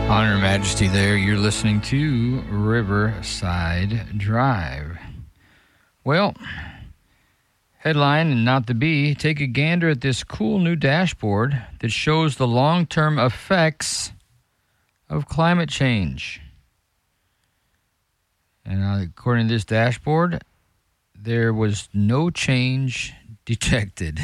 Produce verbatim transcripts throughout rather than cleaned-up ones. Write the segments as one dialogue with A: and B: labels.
A: On Her Majesty there, you're listening to Riverside Drive. Well, headline and not the bee, take a gander at this cool new dashboard that shows the long-term effects of climate change. And uh, according to this dashboard, there was no change detected.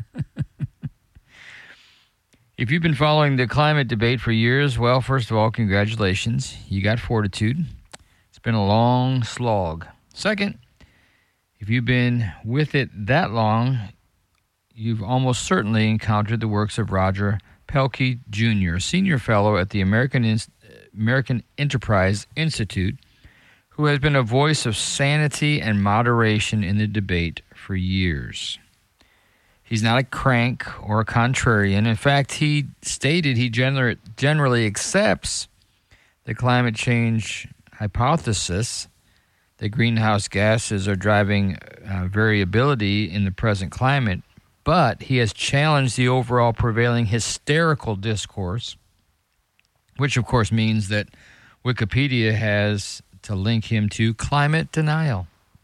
A: If you've been following the climate debate for years, well, first of all, congratulations. You got fortitude. It's been a long slog. Second, if you've been with it that long, you've almost certainly encountered the works of Roger Pelkey Junior, a senior fellow at the American In- American Enterprise Institute, who has been a voice of sanity and moderation in the debate for years. He's not a crank or a contrarian. In fact, he stated he gener- generally accepts the climate change hypothesis that greenhouse gases are driving uh, variability in the present climate, but he has challenged the overall prevailing hysterical discourse, which of course means that Wikipedia has to link him to climate denial.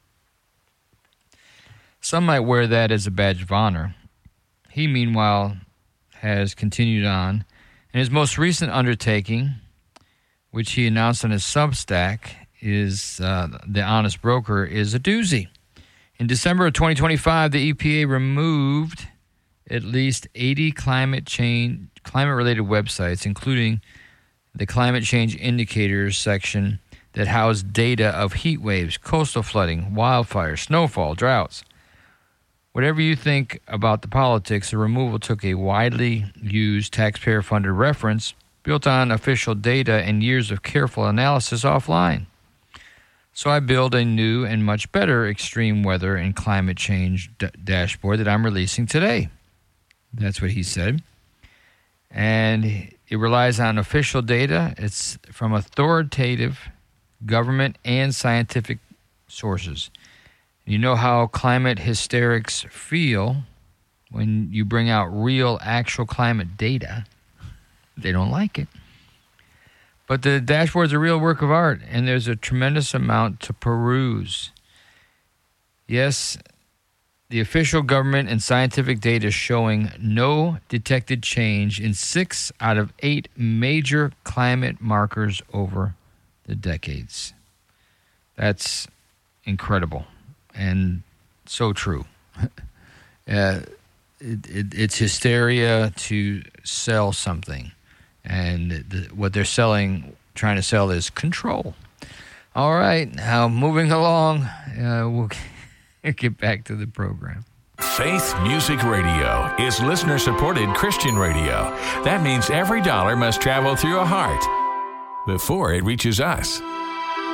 A: Some might wear that as a badge of honor. He, meanwhile, has continued on. And his most recent undertaking, which he announced on his Substack, is uh, The Honest Broker, is a doozy. In December of twenty twenty-five, the E P A removed at least eighty climate change, climate-related websites, including the Climate Change Indicators section that housed data of heat waves, coastal flooding, wildfires, snowfall, droughts. Whatever you think about the politics, the removal took a widely used taxpayer-funded reference built on official data and years of careful analysis offline. So I built a new and much better extreme weather and climate change d- dashboard that I'm releasing today. That's what he said. And it relies on official data. It's from authoritative government and scientific sources. You know how climate hysterics feel when you bring out real, actual climate data. They don't like it. But the dashboard's a real work of art, and there's a tremendous amount to peruse. Yes, the official government and scientific data showing no detected change in six out of eight major climate markers over the decades. That's incredible and so true. uh, it, it, it's hysteria to sell something. And the, what they're selling, trying to sell, is control. All right, now moving along, uh, we'll get back to the program.
B: Faith Music Radio is listener-supported Christian radio. That means every dollar must travel through a heart before it reaches us.